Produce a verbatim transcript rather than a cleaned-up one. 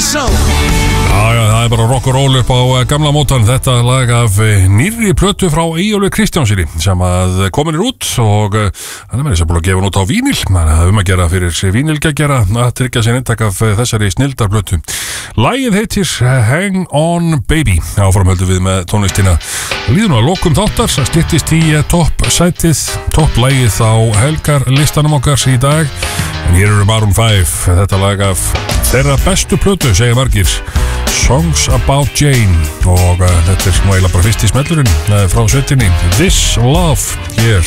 Song. Já, já, það er bara rock og roll upp á gamla mótan. Þetta lag af nýrri plötu frá Eyjólfi Kristjánsyni sem að komin er út og hann er með þess að búin að gefa hún út á vínil. Það er um að gera fyrir vínilgeggjara að tryggja sér inntak af þessari snildar plötu. Lagið heitir Hang On Baby. Áframhöldu við með tónlistina. Líður nú að lokum þáttar, það styttist í topp sætið, topp lagið á helgar listanum okkar í dag. En hér eru Maroon five, þetta lag af þeirra bestu plötu, segja margir, Songs About Jane, og uh, þetta er nú eiginlega bara fyrst í smellurinn uh, frá sveitinni, This Love hér